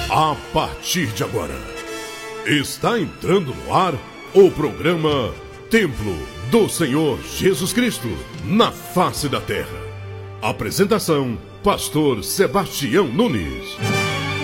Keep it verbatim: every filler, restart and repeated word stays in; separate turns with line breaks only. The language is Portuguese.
A partir de agora, está entrando no ar o programa Templo do Senhor Jesus Cristo, na face da terra. Apresentação, Pastor Sebastião Nunes.